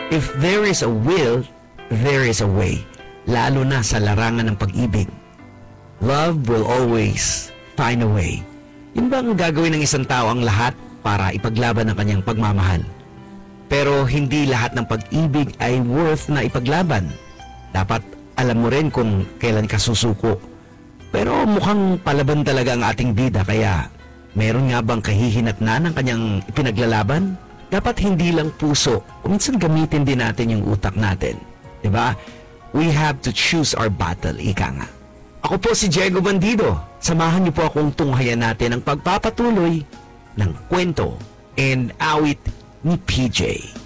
If there is a will, there is a way. Lalo na sa larangan ng pag-ibig. Love will always find a way. Yun ba ang gagawin ng isang tao ang lahat para ipaglaban ang kanyang pagmamahal? Pero hindi lahat ng pag-ibig ay worth na ipaglaban. Dapat alam mo rin kung kailan ka susuko. Pero mukhang palaban talaga ang ating bida, kaya meron nga bang kahihinatnan ng kanyang ipinaglalaban? Dapat hindi lang puso, minsan gamitin din natin yung utak natin. Diba? We have to choose our battle, ika nga. Ako po si Diego Bandido. Samahan niyo po akong tunghayan natin ang pagpapatuloy ng kwento and awit ni PJ.